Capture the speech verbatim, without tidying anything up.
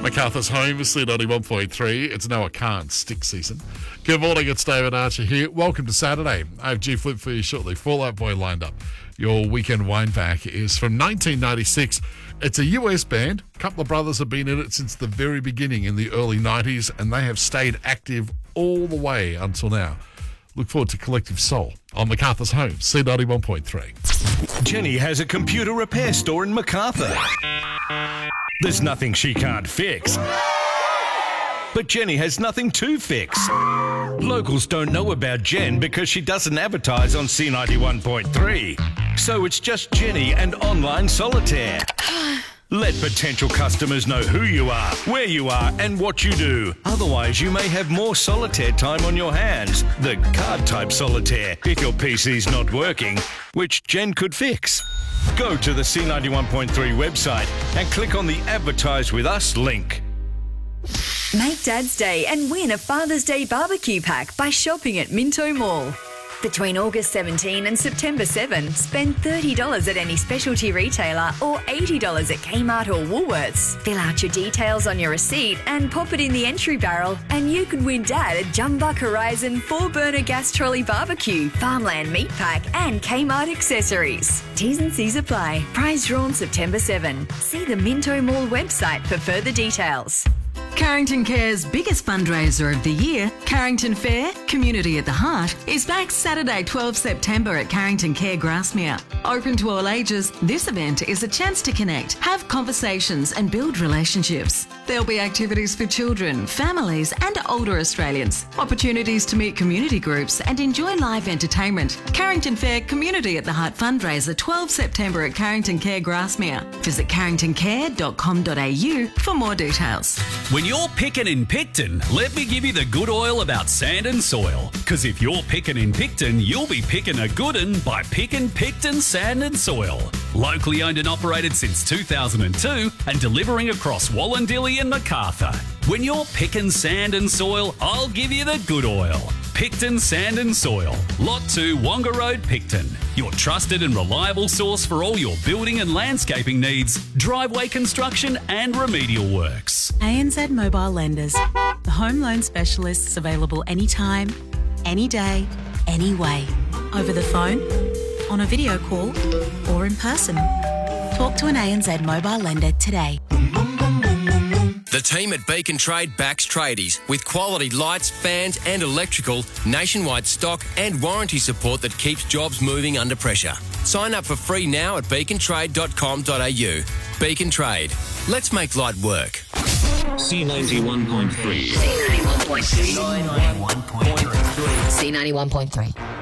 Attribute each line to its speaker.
Speaker 1: MacArthur's home, C ninety-one point three. It's no, I can't. Stick season. Good morning, it's David Archer here. Welcome to Saturday. I have G Flip for you shortly. Fall Out Boy lined up. Your weekend wine back is from nineteen ninety-six. It's a U S band. A couple of brothers have been in it since the very beginning in the early nineties, and they have stayed active all the way until now. Look forward to Collective Soul on MacArthur's home, C ninety-one point three.
Speaker 2: Jenny has a computer repair store in MacArthur. There's nothing she can't fix. But Jenny has nothing to fix. Locals don't know about Jen because she doesn't advertise on C ninety-one point three. So it's just Jenny and online solitaire. Let potential customers know who you are, where you are, and what you do. Otherwise, you may have more solitaire time on your hands. The card-type solitaire, if your P C's not working, which Jen could fix. Go to the C ninety-one point three website and click on the Advertise With Us link.
Speaker 3: Make Dad's Day and win a Father's Day barbecue pack by shopping at Minto Mall. Between August seventeenth and September seventh, spend thirty dollars at any specialty retailer or eighty dollars at Kmart or Woolworths. Fill out your details on your receipt and pop it in the entry barrel, and you could win Dad a Jumbuck Horizon four burner gas trolley barbecue, Farmland meat pack and Kmart accessories. T's and C's apply. Prize drawn September seventh. See the Minto Mall website for further details.
Speaker 4: Carrington Care's biggest fundraiser of the year, Carrington Fair, Community at the Heart, is back Saturday twelfth September at Carrington Care Grasmere. Open to all ages, this event is a chance to connect, have conversations and build relationships. There'll be activities for children, families and older Australians, opportunities to meet community groups and enjoy live entertainment. Carrington Fair, Community at the Heart fundraiser twelfth September at Carrington Care Grasmere. Visit carrington care dot com dot a u for more details.
Speaker 5: When you're picking in Picton, let me give you the good oil about sand and soil. Because if you're picking in Picton, you'll be picking a good un by picking Picton Sand and Soil. Locally owned and operated since two thousand two and delivering across Wallandilly and MacArthur. When you're picking sand and soil, I'll give you the good oil. Picton Sand and Soil, Lot two, Wonga Road, Picton. Your trusted and reliable source for all your building and landscaping needs, driveway construction and remedial works.
Speaker 6: A N Z Mobile Lenders, the home loan specialists available anytime, any day, any way. Over the phone, on a video call, or in person. Talk to an A N Z Mobile Lender today.
Speaker 7: The team at Beacon Trade backs tradies with quality lights, fans and electrical, nationwide stock and warranty support that keeps jobs moving under pressure. Sign up for free now at beacon trade dot com dot a u. Beacon Trade. Let's make light work.
Speaker 8: C ninety-one point three.
Speaker 3: C ninety-one point three.
Speaker 8: C ninety-one point three.
Speaker 3: C ninety-one point three.